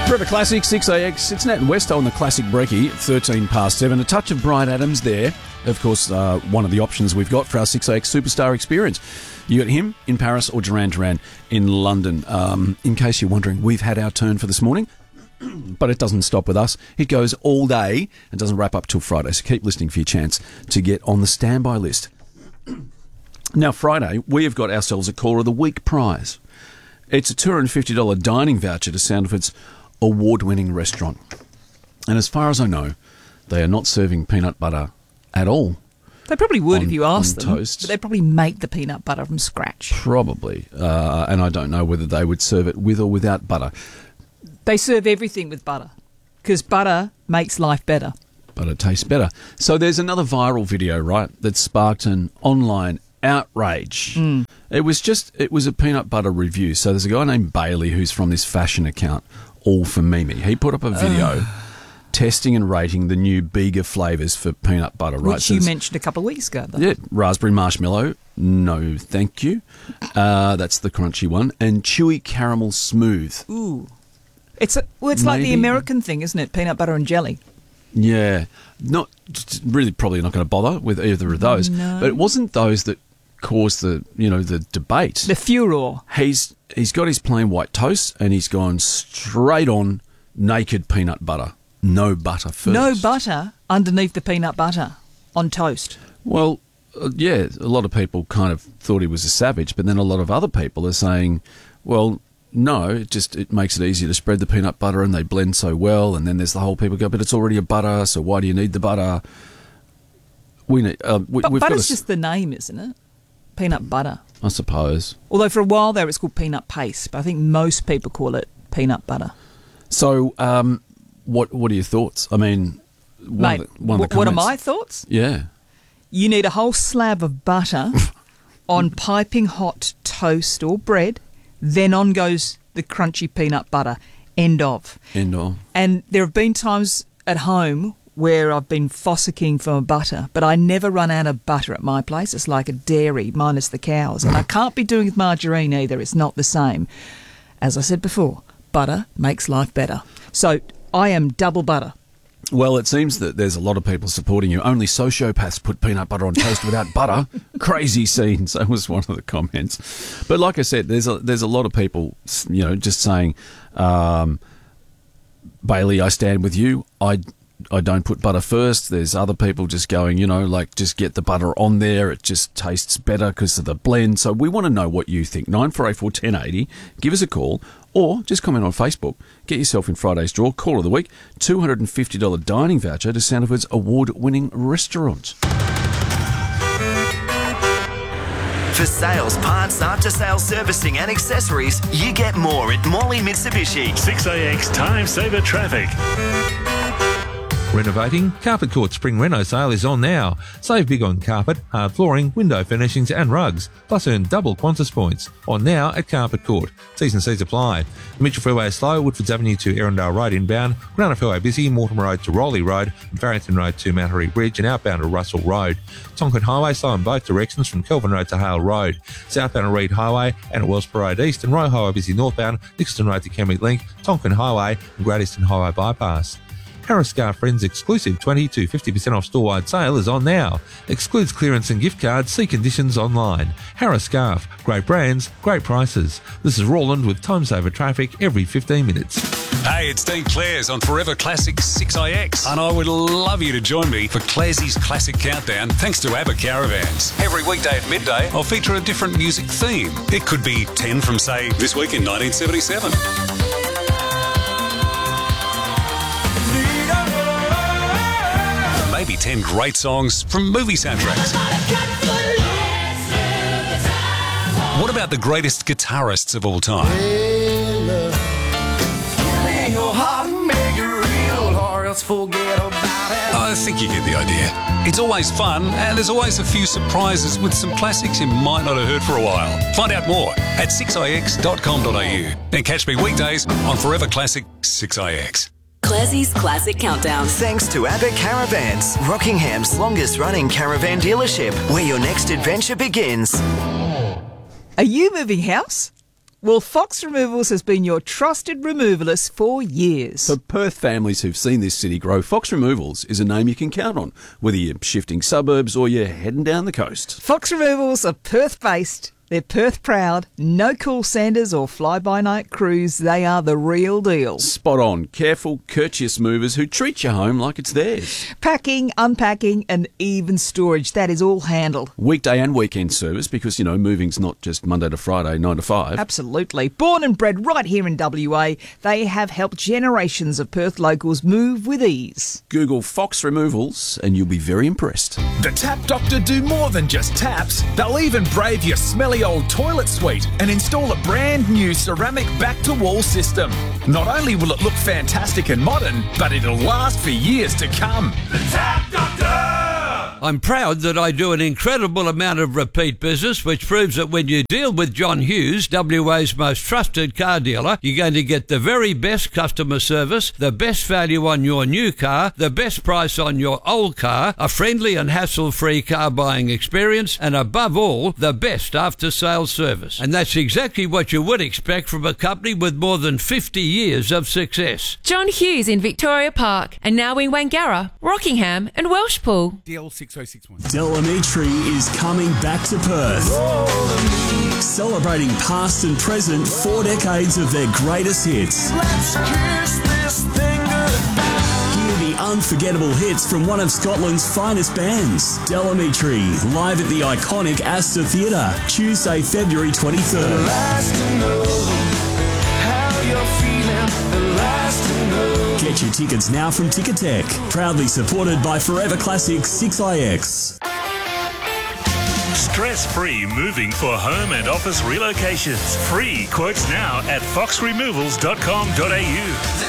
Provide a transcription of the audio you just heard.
Forever Classic, 6AX. It's Nat and Westo on the Classic Brekkie, 13 past 7. A touch of Bryan Adams there. Of course, one of the options we've got for our 6AX Superstar experience. You got him in Paris or Duran Duran in London. In case you're wondering, we've had our turn for this morning, but it doesn't stop with us. It goes all day and doesn't wrap up till Friday, so keep listening for your chance to get on the standby list. Now, Friday, we have got ourselves a Caller of the Week prize. It's a $250 dining voucher to Soundford's award-winning restaurant. And as far as I know, they are not serving peanut butter at all. They probably would if you asked them, toast. but they probably make the peanut butter from scratch. Probably. And I don't know whether they would serve it with or without butter. They serve everything with butter because butter makes life better. But it tastes better. So there's another viral video, right, that sparked an online outrage. It was a peanut butter review. So there's a guy named Bailey who's from this fashion account, All for Mimi. He put up a video testing and rating the new Bega flavours for peanut butter, right? Which you mentioned a couple of weeks ago, though. Yeah, raspberry marshmallow, no thank you. That's the crunchy one. And chewy caramel smooth. Ooh. It's like the American thing, isn't it? Peanut butter and jelly. Yeah. Probably not going to bother with either of those. No. But it wasn't those that caused the debate. The furor. He's got his plain white toast and he's gone straight on naked peanut butter. No butter first. No butter underneath the peanut butter on toast. Well, yeah, a lot of people kind of thought he was a savage, but then a lot of other people are saying, well, no, it makes it easier to spread the peanut butter and they blend so well. And then there's the whole people go, but it's already a butter, so why do you need the butter? Butter's just the name, isn't it? Peanut butter. I suppose. Although for a while there it's called peanut paste, but I think most people call it peanut butter. So, what are your thoughts? I mean, Mate, what are my thoughts? Yeah. You need a whole slab of butter on piping hot toast or bread, then on goes the crunchy peanut butter. End of. And there have been times at home where I've been fossicking for butter, but I never run out of butter at my place. It's like a dairy minus the cows. And I can't be doing with margarine either. It's not the same. As I said before, butter makes life better. So I am double butter. Well, it seems that there's a lot of people supporting you. Only sociopaths put peanut butter on toast without butter. Crazy scenes. That was one of the comments. But like I said, there's a lot of people, just saying, Bailey, I stand with you. I don't put butter first. There's other people just going, just get the butter on there. It just tastes better because of the blend. So we want to know what you think. 9484 1080. Give us a call or just comment on Facebook. Get yourself in Friday's draw. Call of the week. $250 dining voucher to Soundford's award-winning restaurant. For sales, parts, after-sales servicing and accessories, you get more at Morley Mitsubishi. 6AX Time Saver Traffic. Renovating? Carpet Court Spring Reno sale is on now. Save big on carpet, hard flooring, window furnishings and rugs. Plus earn double Qantas points. On now at Carpet Court. T's and C's apply. The Mitchell Freeway is slow, Woodfords Avenue to Erindale Road inbound, Granada Freeway busy, Mortimer Road to Rowley Road, and Farrington Road to Mount Harry Bridge and outbound to Russell Road. Tonkin Highway slow in both directions from Kelvin Road to Hale Road. Southbound to Reed Highway and at Wellsborough Road East and Roe Highway busy northbound, Nixon Road to Kemmery Link, Tonkin Highway and Great Eastern Highway bypass. Harris Scarf Friends exclusive 20 to 50% off store-wide sale is on now. Excludes clearance and gift cards. See conditions online. Harris Scarf. Great brands, great prices. This is Roland with Time Saver Traffic every 15 minutes. Hey, it's Dean Clares on Forever Classic 6IX, and I would love you to join me for Clares's Classic Countdown thanks to ABBA Caravans. Every weekday at midday, I'll feature a different music theme. It could be 10 from, say, this week in 1977. Maybe 10 great songs from movie soundtracks. What about the greatest guitarists of all time? I think you get the idea. It's always fun, and there's always a few surprises with some classics you might not have heard for a while. Find out more at 6ix.com.au and catch me weekdays on Forever Classic 6ix. Classie's Classic Countdown. Thanks to ABBA Caravans, Rockingham's longest-running caravan dealership, where your next adventure begins. Are you moving house? Well, Fox Removals has been your trusted removalist for years. For Perth families who've seen this city grow, Fox Removals is a name you can count on, whether you're shifting suburbs or you're heading down the coast. Fox Removals are Perth-based. They're Perth proud, no call centres or fly-by-night crews. They are the real deal. Spot on. Careful, courteous movers who treat your home like it's theirs. Packing, unpacking and even storage, that is all handled. Weekday and weekend service because, moving's not just Monday to Friday, 9 to 5. Absolutely. Born and bred right here in WA, they have helped generations of Perth locals move with ease. Google Fox Removals and you'll be very impressed. The Tap Doctor do more than just taps. They'll even brave your smelly old toilet suite and install a brand new ceramic back-to-wall system. Not only will it look fantastic and modern, but it'll last for years to come. The Tap Doctor! I'm proud that I do an incredible amount of repeat business, which proves that when you deal with John Hughes, WA's most trusted car dealer, you're going to get the very best customer service, the best value on your new car, the best price on your old car, a friendly and hassle-free car buying experience, and above all, the best after-sales service. And that's exactly what you would expect from a company with more than 50 years of success. John Hughes in Victoria Park, and now in Wangara, Rockingham and Welshpool. DL6061. Delamitri is coming back to Perth. Celebrating past and present 4 decades of their greatest hits. Let's kiss this thing goodbye. Hear the unforgettable hits from one of Scotland's finest bands. Delamitri, live at the iconic Astor Theatre, Tuesday, February 23rd. The last to know how you're feeling. The last to know. Get your tickets now from Ticketek. Proudly supported by Forever Classic 6IX. Stress-free moving for home and office relocations. Free quotes now at foxremovals.com.au.